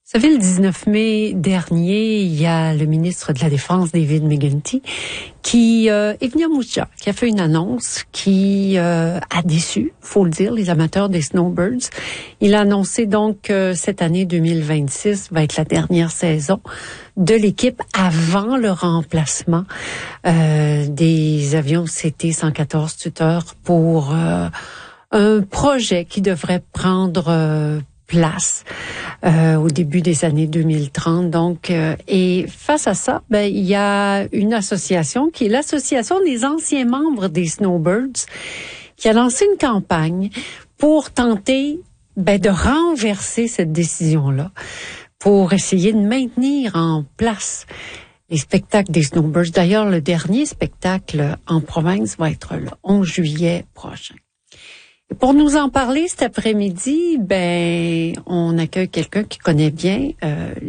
Vous savez, le 19 mai dernier, il y a le ministre de la Défense, David McGuinty, qui est venu à Moucha, qui a fait une annonce qui a déçu, faut le dire, les amateurs des snowbirds. Il a annoncé donc cette année 2026 va être la dernière saison de l'équipe avant le remplacement des avions CT-114 Tutor pour un projet qui devrait prendre place au début des années 2030. Donc, et face à ça, il y a une association qui est l'association des anciens membres des Snowbirds qui a lancé une campagne pour tenter de renverser cette décision-là, pour essayer de maintenir en place les spectacles des Snowbirds. D'ailleurs, le dernier spectacle en province va être le 11 juillet prochain. Et pour nous en parler cet après-midi, on accueille quelqu'un qui connaît bien